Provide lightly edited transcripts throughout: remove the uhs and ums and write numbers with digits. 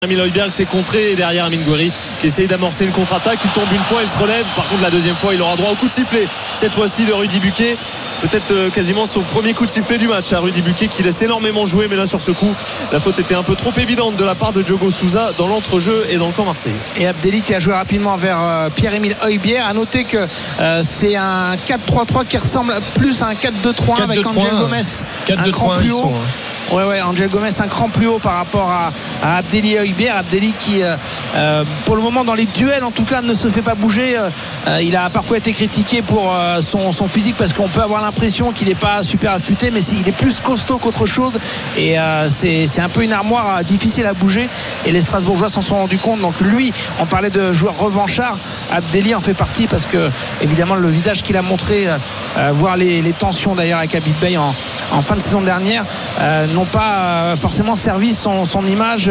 Emile Højbjerg s'est contré et derrière Amine Gouiri qui essaye d'amorcer une contre-attaque. Il tombe une fois, il se relève. Par contre, la deuxième fois, il aura droit au coup de sifflet. Cette fois-ci de Rudy Buquet. Peut-être quasiment son premier coup de sifflet du match à Rudy Buquet qui laisse énormément jouer. Mais là, sur ce coup, la faute était un peu trop évidente de la part de Diogo Sousa dans l'entrejeu et dans le camp marseillais. Et Abdelli qui a joué rapidement vers Pierre-Emile Højbjerg. À noter que c'est un 4-3-3 qui ressemble plus à un 4-2-3 avec Angel Gomez 4-2-3 un cran plus haut. Ouais, Angel Gomez un cran plus haut par rapport à Abdelli Højbjerg. Abdelli qui pour le moment dans les duels en tout cas ne se fait pas bouger. Il a parfois été critiqué pour son physique parce qu'on peut avoir l'impression qu'il n'est pas super affûté, mais il est plus costaud qu'autre chose et c'est un peu une armoire difficile à bouger et les Strasbourgeois s'en sont rendus compte. Donc lui, on parlait de joueur revanchard, Abdelli en fait partie parce que évidemment le visage qu'il a montré, voir les tensions d'ailleurs avec Habib Beye en fin de saison dernière, n'ont pas forcément servi son image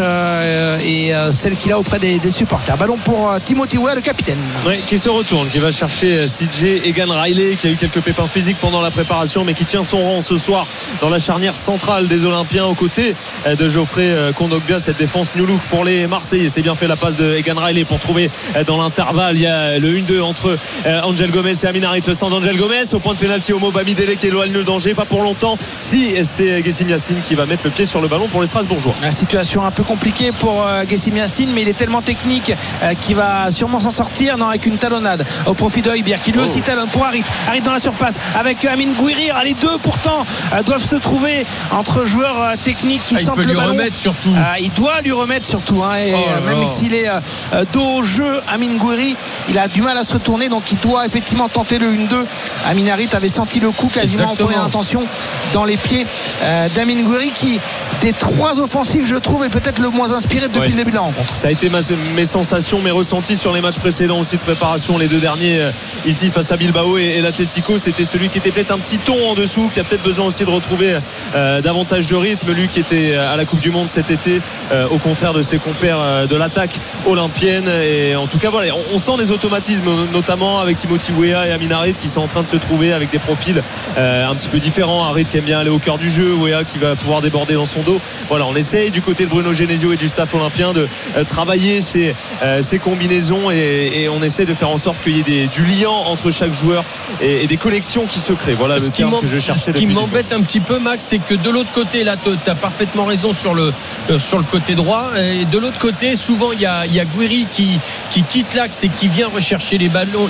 et celle qu'il a auprès des supporters. Ballon pour Timothy Weah, le capitaine. Oui, qui se retourne, qui va chercher CJ Egan Riley qui a eu quelques pépins physiques pendant la préparation mais qui tient son rang ce soir dans la charnière centrale des Olympiens aux côtés de Geoffrey Kondogbia. Cette défense new look pour les Marseillais. C'est bien fait la passe de Egan Riley pour trouver dans l'intervalle. Il y a le 1-2 entre Angel Gomez et Amin Harit. Le centre d'Angel Gomez au point de pénalty. Omo Bamidele qui éloigne le danger, pas pour longtemps. Si c'est Guessim Yassine qui va mettre le pied sur le ballon pour les Strasbourgeois. La situation un peu compliquée pour Guessim Yassine, mais il est tellement technique qu'il va sûrement s'en sortir. Non, avec une talonnade au profit de Højbjerg qui lui aussi talonne pour Harit dans la surface avec Amine Gouiri. Les deux pourtant doivent se trouver entre joueurs techniques qui sentent le ballon. Il doit lui remettre surtout même s'il est dos au jeu, Amine Gouiri il a du mal à se retourner, donc il doit effectivement tenter le 1-2. Amine Harit avait senti le coup quasiment en première intention dans les pieds d'Amine Gouiri qui des trois offensives je trouve est peut-être le moins inspiré depuis le début de la rencontre. Ça a été mes sensations, mes ressentis sur les matchs précédents aussi de préparation, les deux derniers ici face à Bilbao et l'Atlético. C'était celui qui était peut-être un petit ton en dessous, qui a peut-être besoin aussi de retrouver davantage de rythme, lui qui était à la Coupe du Monde cet été, au contraire de ses compères de l'attaque olympienne. Et en tout cas voilà, on sent des automatismes notamment avec Timothy Weah et Amin Harit qui sont en train de se trouver avec des profils un petit peu différents. Harit qui aime bien aller au cœur du jeu, Weah qui va pouvoir déborder dans son dos. Voilà, on essaye du côté de Bruno Genesio et du staff olympien de travailler ces combinaisons et on essaie de faire en sorte qu'il y ait du lien entre chaque joueur et des connexions qui se créent. Voilà le terme que je cherchais. Ce qui m'embête un petit peu, Max, c'est que de l'autre côté, là tu as parfaitement raison sur le côté droit, et de l'autre côté souvent il y a Gouiri qui quitte l'axe et qui vient rechercher les ballons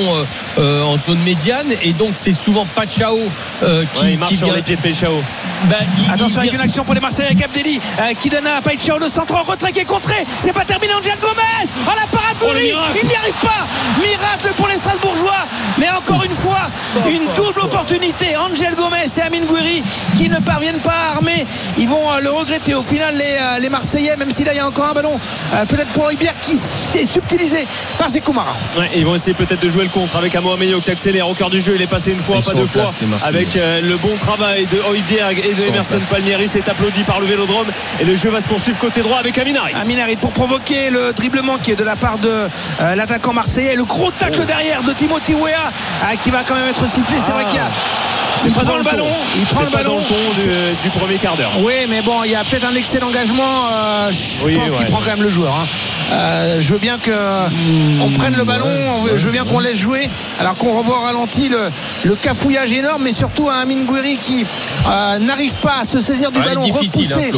en zone médiane, et donc c'est souvent Paixão qui marche sur les pieds de Paixão. Attention avec une action pour les Marseillais avec Abdelli qui donne à Paixão le centre en retrait qui est contré, c'est pas terminé. Angel Gomez la parade Gouiri, il n'y arrive pas. Miracle pour les Strasbourgeois, mais encore une fois une double opportunité. Angel Gomez et Amine Gouiri qui ne parviennent pas à armer, ils vont le regretter au final les Marseillais, même si là il y a encore un ballon peut-être pour Højbjerg qui s'est subtilisé par Zekoumara. Ils vont essayer peut-être de jouer le contre avec Amo Ameyo qui accélère au cœur du jeu. Il est passé une fois, pas deux fois, avec le bon travail de Højbjerg et de Emerson Palmieri. C'est applaudi par le Vélodrome et le jeu va se poursuivre côté droit avec Amin Harit. Amin Harit pour provoquer le dribblement qui est de la part de l'attaquant marseillais, le gros tacle derrière de Timothy Weah qui va quand même être sifflé. C'est vrai qu'il y a il prend le ballon, dans le ton du premier quart d'heure. Oui, mais bon, il y a peut-être un excès d'engagement. Je pense qu'il prend quand même le joueur. Je veux bien qu'on prenne le ballon, je veux bien qu'on laisse jouer, alors qu'on revoit au ralenti le cafouillage énorme, mais surtout un Amine Gouiri qui n'arrive pas à se saisir du ballon, repoussé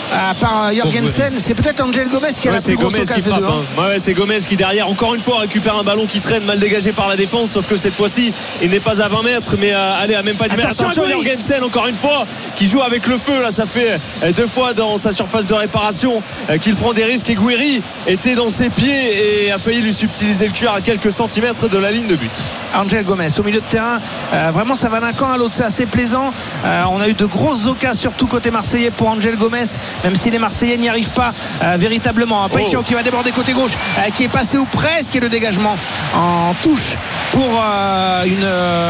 par Jorgensen. C'est peut-être Angel Gomez qui a la plus grosse occasion de deux. C'est Gomez qui derrière encore une fois récupère un ballon qui traîne mal dégagé par la défense, sauf que cette fois-ci il n'est pas à 20 mètres mais à même pas 10 mètres. Attention Jorgensen encore une fois qui joue avec le feu. Là ça fait deux fois dans sa surface de réparation qu'il prend des risques, et Gouiri était dans ses pieds et a failli lui subtiliser le cuir à quelques centimètres de la ligne de but. Angel Gomez au milieu de terrain, vraiment ça va d'un camp à l'autre, c'est assez plaisant. On a eu de grosses occasions surtout côté marseillais pour Angel Gomez, même si les Marseillais n'y arrivent pas véritablement. Paixão qui va déborder côté gauche, qui est passé ou presque, et le dégagement en touche pour une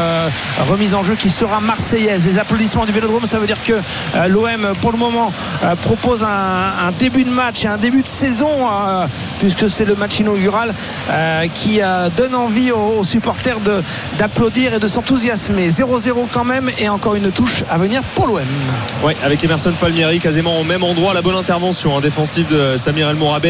remise en jeu qui sera marseillaise. Les applaudissements du Vélodrome, ça veut dire que l'OM pour le moment propose un début de match et un début de saison puisque c'est le match inaugural qui donne envie aux supporters d'applaudir et de s'enthousiasmer. 0-0 quand même, et encore une touche à venir pour l'OM. Ouais, avec Emerson Palmieri quasiment au même endroit. La bonne intervention défensive de Samir El Mourabet.